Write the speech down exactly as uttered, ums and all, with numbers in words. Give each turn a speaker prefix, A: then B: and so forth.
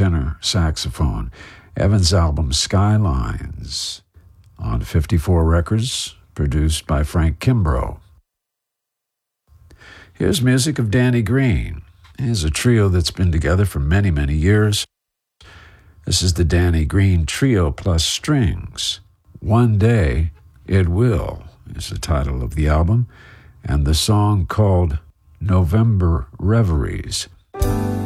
A: tenor saxophone. Evans' album Skylines on fifty-four Records, produced by Frank Kimbrough. Here's music of Danny Green. He's a trio that's been together for many, many years. This is the Danny Green Trio plus Strings. One Day It Will is the title of the album, and the song called November Reveries.